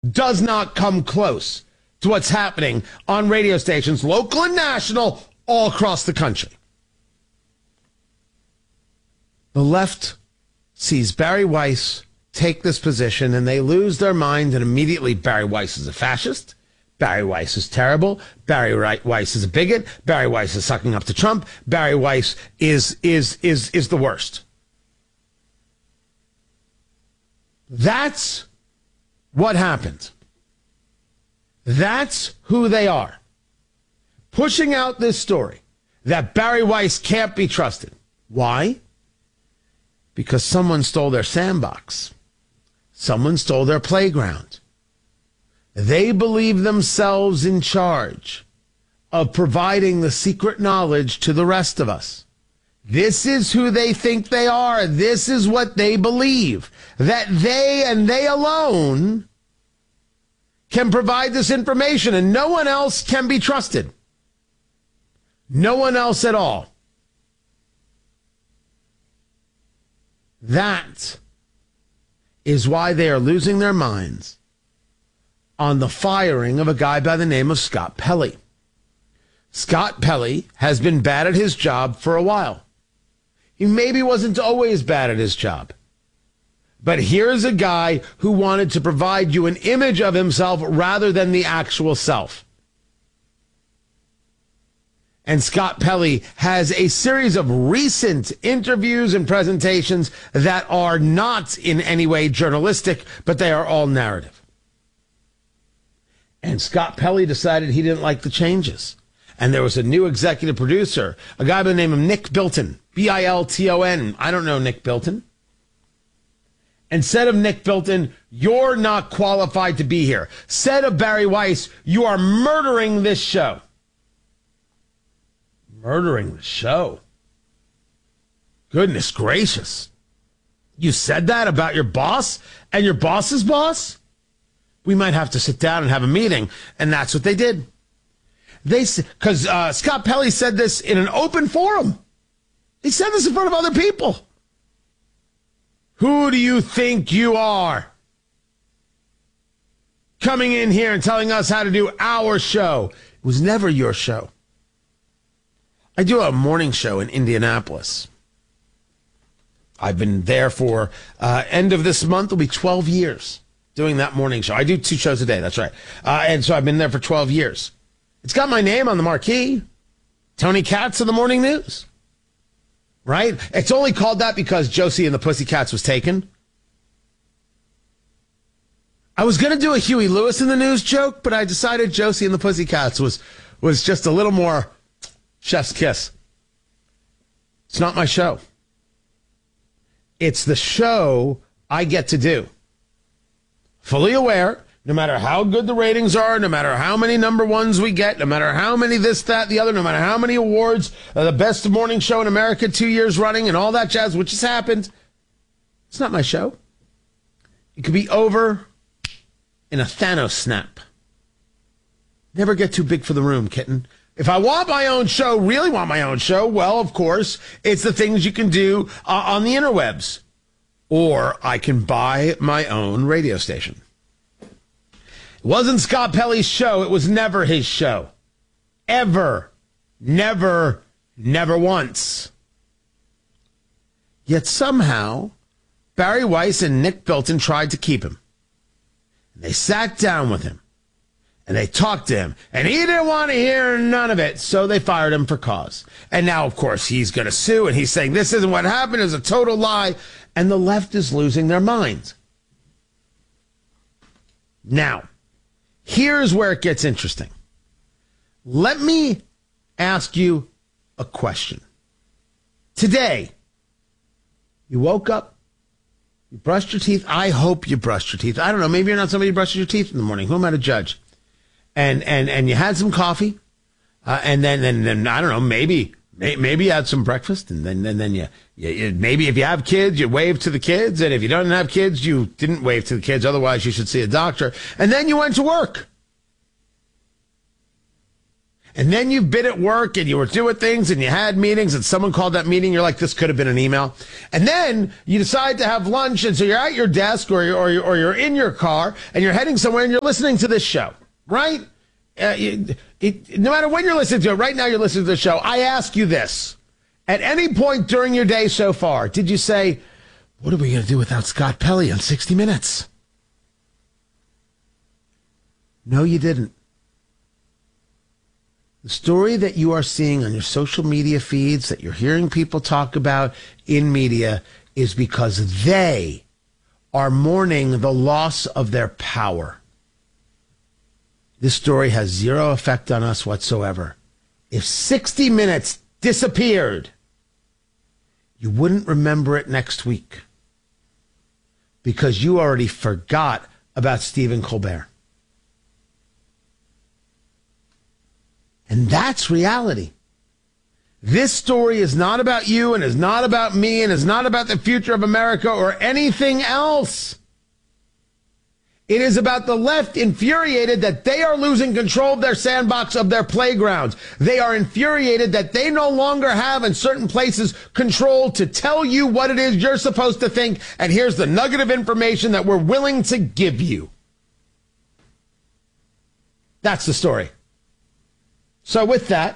does not come close to what's happening on radio stations, local and national, all across the country. The left sees Barry Weiss take this position and they lose their mind, and immediately Barry Weiss is a fascist. Barry Weiss is terrible. Barry Weiss is a bigot. Barry Weiss is sucking up to Trump. Barry Weiss is the worst. That's what happened. That's who they are. Pushing out this story that Barry Weiss can't be trusted. Why? Because someone stole their sandbox. Someone stole their playground. They believe themselves in charge of providing the secret knowledge to the rest of us. This is who they think they are. This is what they believe, that they and they alone can provide this information, and no one else can be trusted. No one else at all. That is why they are losing their minds on the firing of a guy by the name of Scott Pelley. Scott Pelley has been bad at his job for a while. He maybe wasn't always bad at his job. But here's a guy who wanted to provide you an image of himself rather than the actual self. And Scott Pelley has a series of recent interviews and presentations that are not in any way journalistic, but they are all narrative. And Scott Pelley decided he didn't like the changes. And there was a new executive producer, a guy by the name of Nick Bilton, Bilton. I don't know Nick Bilton. And said of Nick Bilton, you're not qualified to be here. Said of Barry Weiss, you are murdering this show. Murdering the show? Goodness gracious. You said that about your boss and your boss's boss? We might have to sit down and have a meeting. And that's what they did. Because Scott Pelley said this in an open forum. He said this in front of other people. Who do you think you are? Coming in here and telling us how to do our show. It was never your show. I do a morning show in Indianapolis. I've been there for end of this month will be 12 years doing that morning show. I do 2 shows a day. That's right. And so I've been there for 12 years. It's got my name on the marquee. Tony Katz of the Morning News. Right? It's only called that because Josie and the Pussycats was taken. I was going to do a Huey Lewis in the News joke, but I decided Josie and the Pussycats was just a little more chef's kiss. It's not my show. It's the show I get to do. Fully aware, no matter how good the ratings are, no matter how many number ones we get, no matter how many this, that, the other, no matter how many awards, the best morning show in America 2 years running and all that jazz, which has happened, it's not my show. It could be over in a Thanos snap. Never get too big for the room, kitten. If I want my own show, really want my own show, well, of course, it's the things you can do on the interwebs. Or I can buy my own radio station. It wasn't Scott Pelley's show. It was never his show. Ever. Never, never once. Yet somehow, Barry Weiss and Nick Bilton tried to keep him. And they sat down with him. And they talked to him. And he didn't want to hear none of it. So they fired him for cause. And now, of course, he's going to sue. And he's saying this isn't what happened. It's a total lie. And the left is losing their minds. Now, here's where it gets interesting. Let me ask you a question. Today, you woke up, you brushed your teeth. I hope you brushed your teeth. I don't know. Maybe you're not somebody who brushes your teeth in the morning. Who am I to judge? And you had some coffee, and then I don't know. Maybe you had some breakfast, and then you maybe if you have kids, you wave to the kids, and if you don't have kids, you didn't wave to the kids. Otherwise, you should see a doctor. And then you went to work. And then you've been at work and you were doing things and you had meetings and someone called that meeting. You're like, this could have been an email. And then you decide to have lunch. And so you're at your desk or you're in your car and you're heading somewhere and you're listening to this show, right? No matter when you're listening to it, right now you're listening to the show. I ask you this. At any point during your day so far, did you say, what are we going to do without Scott Pelley on 60 Minutes? No, you didn't. The story that you are seeing on your social media feeds, that you're hearing people talk about in media, is because they are mourning the loss of their power. This story has zero effect on us whatsoever. If 60 Minutes disappeared, you wouldn't remember it next week because you already forgot about Stephen Colbert. And that's reality. This story is not about you and is not about me and is not about the future of America or anything else. It is about the left infuriated that they are losing control of their sandbox, of their playgrounds. They are infuriated that they no longer have in certain places control to tell you what it is you're supposed to think. And here's the nugget of information that we're willing to give you. That's the story. So with that,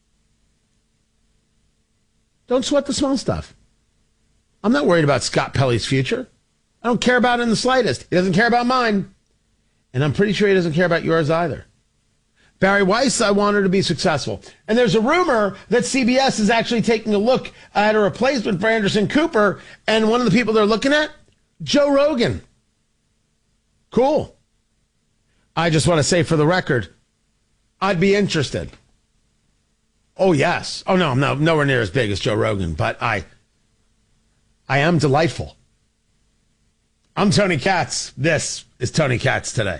don't sweat the small stuff. I'm not worried about Scott Pelley's future. I don't care about it in the slightest. He doesn't care about mine. And I'm pretty sure he doesn't care about yours either. Barry Weiss, I want her to be successful. And there's a rumor that CBS is actually taking a look at a replacement for Anderson Cooper. And one of the people they're looking at, Joe Rogan. Cool. I just want to say for the record, I'd be interested. Oh, yes. Oh, no, I'm nowhere near as big as Joe Rogan, but I am delightful. I'm Tony Katz. This is Tony Katz Today.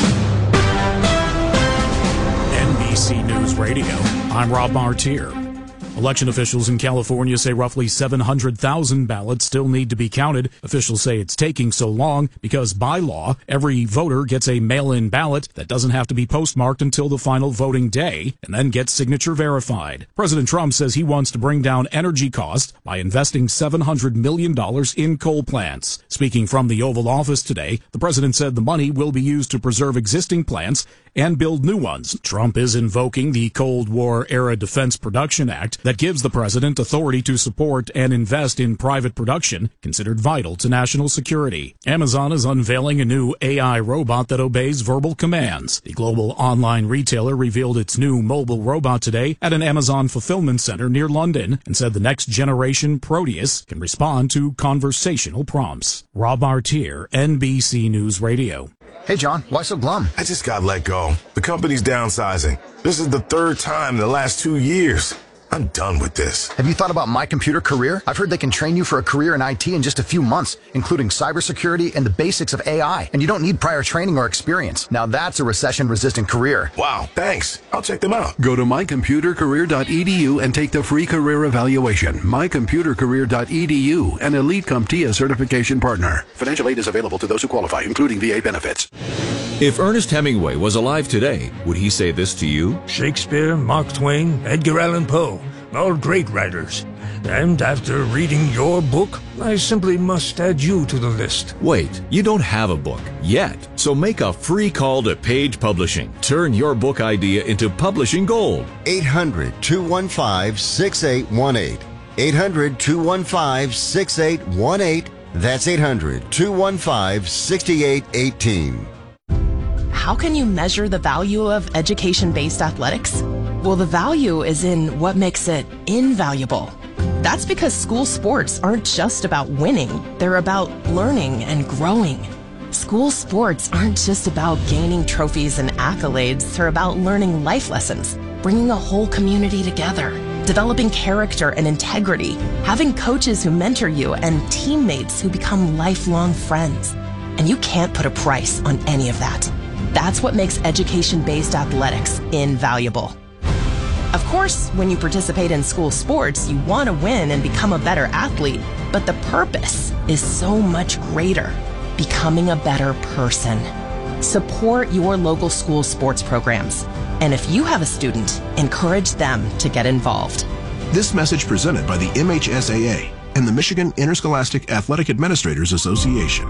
NBC News Radio. I'm Rob Martier. Election officials in California say roughly 700,000 ballots still need to be counted. Officials say it's taking so long because by law, every voter gets a mail-in ballot that doesn't have to be postmarked until the final voting day and then gets signature verified. President Trump says he wants to bring down energy costs by investing $700 million in coal plants. Speaking from the Oval Office today, the president said the money will be used to preserve existing plants and build new ones. Trump is invoking the Cold War-era Defense Production Act that gives the president authority to support and invest in private production considered vital to national security. Amazon is unveiling a new AI robot that obeys verbal commands. The global online retailer revealed its new mobile robot today at an Amazon fulfillment center near London and said the next generation Proteus can respond to conversational prompts. Rob Martier, NBC News Radio. Hey, John, why so glum? I just got let go. The company's downsizing. This is the third time in the last 2 years. I'm done with this. Have you thought about My Computer Career? I've heard they can train you for a career in IT in just a few months, including cybersecurity and the basics of AI. And you don't need prior training or experience. Now that's a recession-resistant career. Wow, thanks. I'll check them out. Go to mycomputercareer.edu and take the free career evaluation. mycomputercareer.edu, an Elite CompTIA certification partner. Financial aid is available to those who qualify, including VA benefits. If Ernest Hemingway was alive today, would he say this to you? Shakespeare, Mark Twain, Edgar Allan Poe, all great writers. And after reading your book, I simply must add you to the list. Wait, you don't have a book yet, so make a free call to Page Publishing. Turn your book idea into publishing gold. 800-215-6818. 800-215-6818. That's 800-215-6818. How can you measure the value of education-based athletics? Well, the value is in what makes it invaluable. That's because school sports aren't just about winning. They're about learning and growing. School sports aren't just about gaining trophies and accolades. They're about learning life lessons, bringing a whole community together, developing character and integrity, having coaches who mentor you, and teammates who become lifelong friends. And you can't put a price on any of that. That's what makes education-based athletics invaluable. Of course, when you participate in school sports, you want to win and become a better athlete, but the purpose is so much greater, becoming a better person. Support your local school sports programs. And if you have a student, encourage them to get involved. This message presented by the MHSAA and the Michigan Interscholastic Athletic Administrators Association.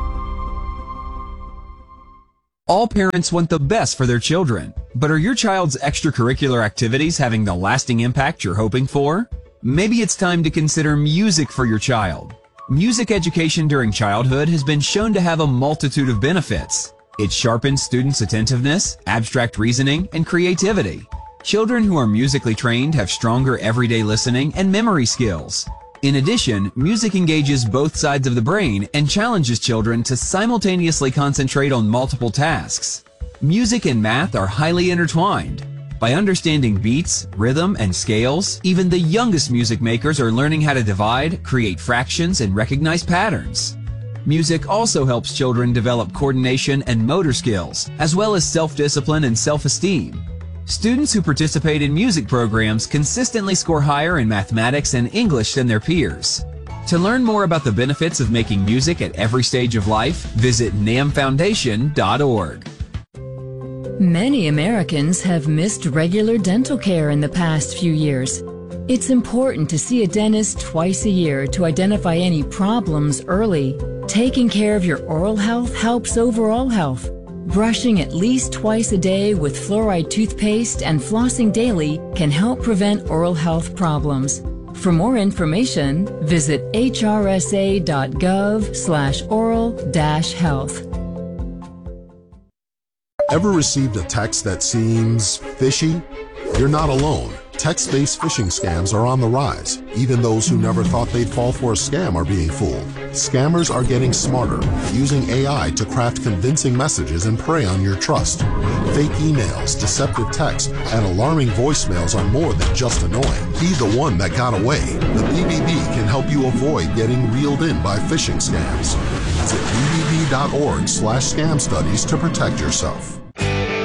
All parents want the best for their children, but are your child's extracurricular activities having the lasting impact you're hoping for? Maybe it's time to consider music for your child. Music education during childhood has been shown to have a multitude of benefits. It sharpens students' attentiveness, abstract reasoning, and creativity. Children who are musically trained have stronger everyday listening and memory skills. In addition, music engages both sides of the brain and challenges children to simultaneously concentrate on multiple tasks. Music and math are highly intertwined. By understanding beats, rhythm, and scales, even the youngest music makers are learning how to divide, create fractions, and recognize patterns. Music also helps children develop coordination and motor skills, as well as self-discipline and self-esteem. Students who participate in music programs consistently score higher in mathematics and English than their peers. To learn more about the benefits of making music at every stage of life, visit namfoundation.org. Many Americans have missed regular dental care in the past few years. It's important to see a dentist twice a year to identify any problems early. Taking care of your oral health helps overall health. Brushing at least twice a day with fluoride toothpaste and flossing daily can help prevent oral health problems. For more information, visit hrsa.gov/oral-health. Ever received a text that seems fishy? You're not alone. Text-based phishing scams are on the rise. Even those who never thought they'd fall for a scam are being fooled. Scammers are getting smarter, using AI to craft convincing messages and prey on your trust. Fake emails, deceptive texts, and alarming voicemails are more than just annoying. Be the one that got away. The BBB can help you avoid getting reeled in by phishing scams. Visit bbb.org/scam studies to protect yourself.